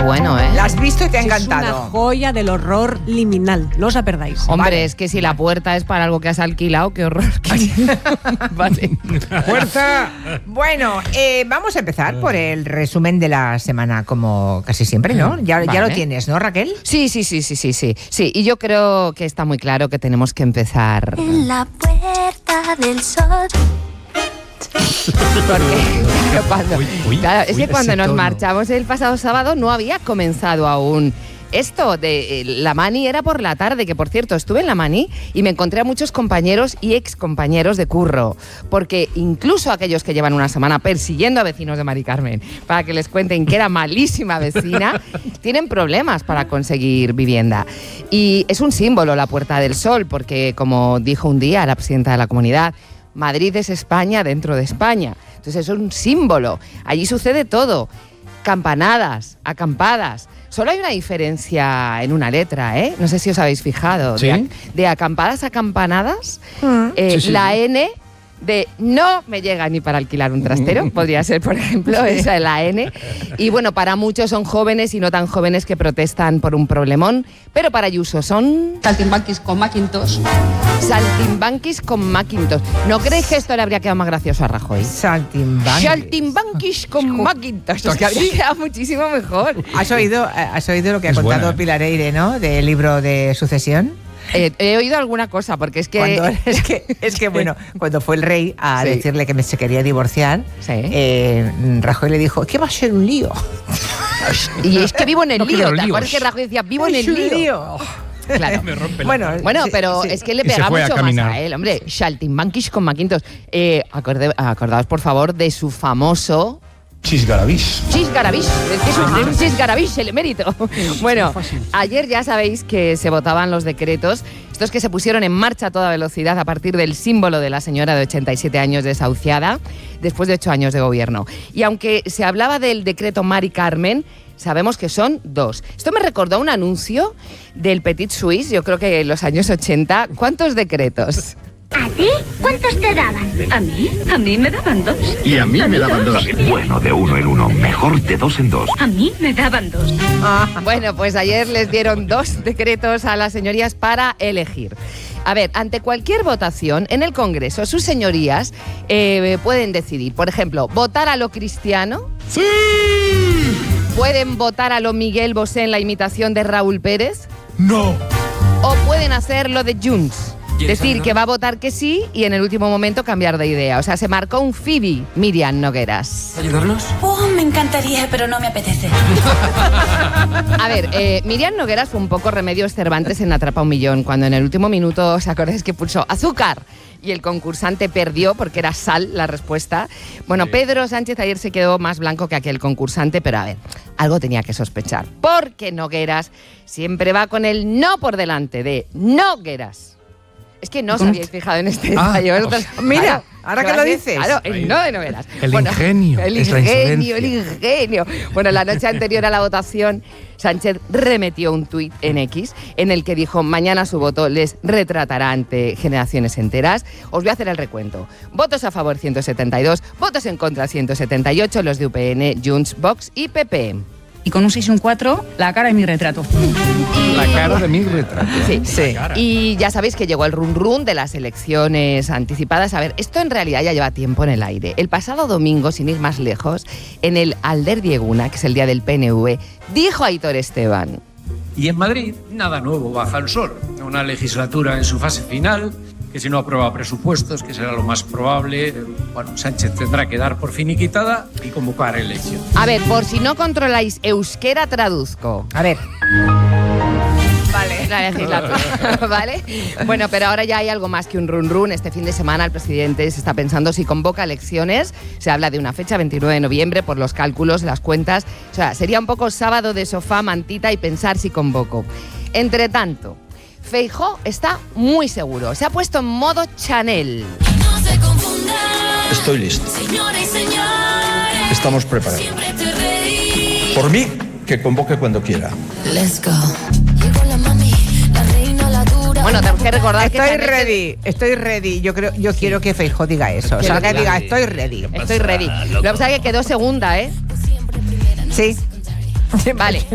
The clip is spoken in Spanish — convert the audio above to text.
bueno, ¿eh? La has visto y te ha Es encantado. una joya del horror liminal. No os la perdáis. Hombre, Vale. es que si la puerta es para algo que has alquilado, qué horror. Vale. ¡Fuerza! Bueno, vamos a empezar por el resumen de la semana, como casi siempre, ¿no? Ya lo Vale. tienes, ¿no, Raquel? Sí. Sí, y yo creo que está muy claro que tenemos que empezar. En la puerta del sol. Porque es que cuando ese nos tono. marchamos el pasado sábado no había comenzado aún. Esto de la Mani era por la tarde, que por cierto estuve en la Mani y me encontré a muchos compañeros y excompañeros de curro, porque incluso aquellos que llevan una semana persiguiendo a vecinos de Mari Carmen para que les cuenten que era malísima vecina, tienen problemas para conseguir vivienda. Y es un símbolo la Puerta del Sol, porque como dijo un día la presidenta de la comunidad, Madrid es España dentro de España. Entonces es un símbolo. Allí sucede todo. Campanadas, acampadas. Solo hay una diferencia en una letra, ¿eh? No sé si os habéis fijado. ¿Sí? De acampadas a campanadas, Sí. la N de no me llega ni para alquilar un trastero, podría ser, por ejemplo, esa es la N. Y bueno, para muchos son jóvenes y no tan jóvenes que protestan por un problemón, pero para Ayuso son Saltimbanquis con Macintosh. saltimbanquis con Macintosh. ¿No creéis que esto le habría quedado más gracioso a Rajoy? Saltimbanquis con Macintosh. Es que habría quedado muchísimo mejor. ¿Has oído lo que ha Es contado buena, ¿eh? Pilar Eire, ¿no? Del libro de Sucesión. He oído alguna cosa, porque es que... Bueno, cuando fue el rey a Sí. decirle que se quería divorciar, Sí. Rajoy le dijo, ¿qué va a ser un lío? Y es que vivo en el No lío. quiero ¿Te acuerdas líos. que Rajoy decía, vivo en Es el un lío? Claro. Bueno, sí, pero sí. es que le Y se pega fue a mucho más caminar. a él, hombre. Saltimbanquis con Macintosh. Acordaos, por favor, de su famoso... Chisgarabís. Chisgarabís, es que es un chisgarabís el emérito. Bueno, ayer ya sabéis que se votaban los decretos, estos que se pusieron en marcha a toda velocidad a partir del símbolo de la señora de 87 años desahuciada, después de 8 años de gobierno. Y aunque se hablaba del decreto Mari Carmen, sabemos que son 2. Esto me recordó un anuncio del Petit Suisse, yo creo que en los años 80. ¿Cuántos decretos? ¿A ti? ¿Cuántos te daban? ¿A mí? A mí me daban 2. Y a mí me daban 2. Bueno, de 1 en 1. Mejor de 2 en 2. A mí me daban 2. Bueno, pues ayer les dieron 2 decretos a las señorías para elegir. A ver, ante cualquier votación en el Congreso, sus señorías pueden decidir, por ejemplo, votar a lo cristiano. ¡Sí! Pueden votar a lo Miguel Bosé en la imitación de Raúl Pérez. ¡No! O pueden hacer lo de Junts. Decir que va a votar que sí y en el último momento cambiar de idea. O sea, se marcó un Phoebe, Miriam Nogueras. Oh, me encantaría, pero no me apetece. A ver, Miriam Nogueras fue un poco Remedios Cervantes en Atrapa un Millón, cuando en el último minuto, ¿os acordáis que pulsó azúcar? Y el concursante perdió porque era sal la respuesta. Bueno, Pedro Sánchez ayer se quedó más blanco que aquel concursante, pero a ver, algo tenía que sospechar. Porque Nogueras siempre va con el no por delante de Nogueras. Es que no os habíais fijado en este detalle. Vosotros, mira, claro, ahora que vas lo a decir, dices. Claro, el no de Nogueras. El ingenio, El es la ingenio, insolencia. el ingenio. Bueno, la noche anterior a la votación, Sánchez remetió un tuit en X en el que dijo, mañana su voto les retratará ante generaciones enteras. Os voy a hacer el recuento. Votos a favor 172, votos en contra 178, los de UPN, Junts, Vox y PP. Y con un 6 y un 4, la cara de mi retrato. La cara de mi retrato. Sí, Sí. Y ya sabéis que llegó el run run de las elecciones anticipadas. A ver, esto en realidad ya lleva tiempo en el aire. El pasado domingo, sin ir más lejos, en el Alderdieguna, que es el día del PNV, dijo Aitor Esteban: Y en Madrid, nada nuevo baja el sol. Una legislatura en su fase final, que si no aprueba presupuestos, que será lo más probable, bueno, Sánchez tendrá que dar por finiquitada y convocar elecciones. a ver, por si no controláis euskera, traduzco. A ver. Vale. La legislatura, ¿vale? Bueno, pero ahora ya hay algo más que un run run. Este fin de semana el presidente se está pensando si convoca elecciones. Se habla de una fecha, 29 de noviembre, por los cálculos, las cuentas. O sea, sería un poco sábado de sofá, mantita y pensar si convoco. Entre tanto, Feijóo está muy seguro. Se ha puesto en modo Chanel. No se confundan. Estoy listo. Señores y señores. Estamos preparados. Siempre te reí. Por mí, que convoque cuando quiera. Let's go. Llegó la mami, la reina, la dura. Bueno, tenemos que recordar que Estoy ready. Yo quiero que Feijóo diga eso. O sea, que diga, estoy ready. Estoy ready. Lo que pasa es que quedó segunda, ¿eh? Sí. Vale.